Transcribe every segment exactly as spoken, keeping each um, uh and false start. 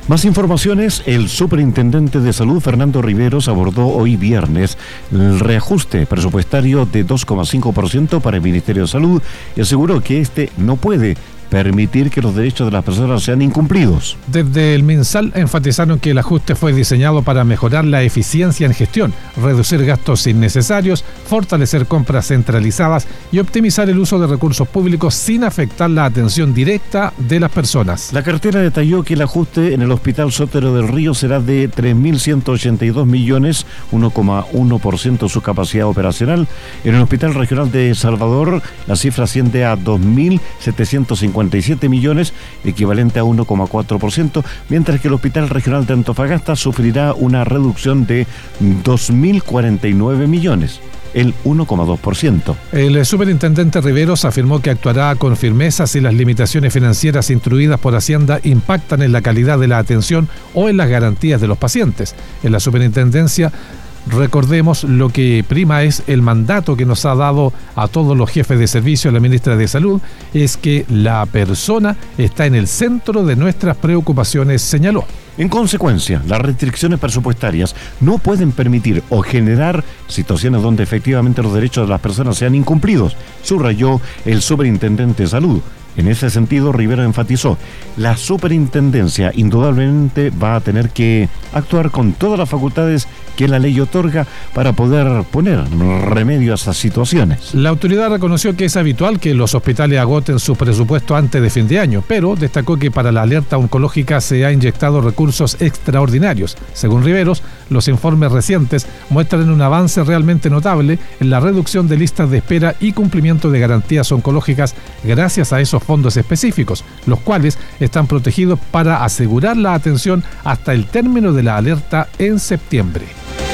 Más informaciones. El superintendente de salud, Fernando Riveros, abordó hoy viernes el reajuste presupuestario de dos coma cinco por ciento para el Ministerio de Salud y aseguró que este no puede permitir que los derechos de las personas sean incumplidos. Desde el MinSal enfatizaron que el ajuste fue diseñado para mejorar la eficiencia en gestión, reducir gastos innecesarios, fortalecer compras centralizadas y optimizar el uso de recursos públicos sin afectar la atención directa de las personas. La cartera detalló que el ajuste en el Hospital Sotero del Río será de tres mil ciento ochenta y dos millones, uno coma uno por ciento de su capacidad operacional. En el Hospital Regional de Salvador, la cifra asciende a dos mil setecientos cincuenta y siete millones, equivalente a uno coma cuatro por ciento, mientras que el Hospital Regional de Antofagasta sufrirá una reducción de dos mil cuarenta y nueve millones, el uno coma dos por ciento. El superintendente Riveros afirmó que actuará con firmeza si las limitaciones financieras instruidas por Hacienda impactan en la calidad de la atención o en las garantías de los pacientes. En la superintendencia, recordemos, lo que prima es el mandato que nos ha dado a todos los jefes de servicio la ministra de Salud, es que la persona está en el centro de nuestras preocupaciones, señaló. En consecuencia, las restricciones presupuestarias no pueden permitir o generar situaciones donde efectivamente los derechos de las personas sean incumplidos, subrayó el superintendente de Salud. En ese sentido, Rivero enfatizó, la superintendencia indudablemente va a tener que actuar con todas las facultades que la ley otorga para poder poner remedio a esas situaciones. La autoridad reconoció que es habitual que los hospitales agoten su presupuesto antes de fin de año, pero destacó que para la alerta oncológica se ha inyectado recursos extraordinarios. Según Riveros, los informes recientes muestran un avance realmente notable en la reducción de listas de espera y cumplimiento de garantías oncológicas gracias a esos fondos específicos, los cuales están protegidos para asegurar la atención hasta el término de la alerta en septiembre.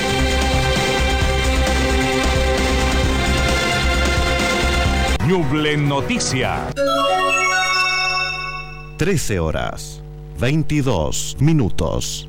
Ñuble Noticia. trece horas, veintidós minutos.